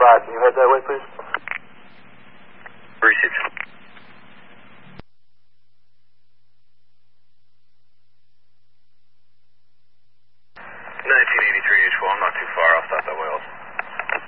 5, can you head that way, please? Received. 1983 H1, I'm not too far. I'll start that way also.